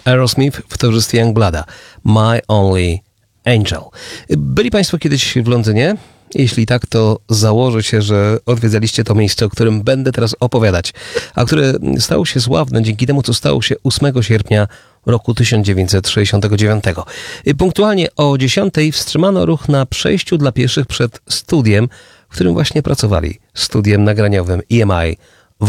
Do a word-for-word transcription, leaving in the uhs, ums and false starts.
Aerosmith w towarzystwie Youngblooda. My Only Angel. Byli Państwo kiedyś w Londynie? Jeśli tak, to założę się, że odwiedzaliście to miejsce, o którym będę teraz opowiadać, a które stało się sławne dzięki temu, co stało się ósmego sierpnia roku tysiąc dziewięćset sześćdziesiątego dziewiątego. Punktualnie o dziesiątej wstrzymano ruch na przejściu dla pieszych przed studiem, w którym właśnie pracowali, studiem nagraniowym E M I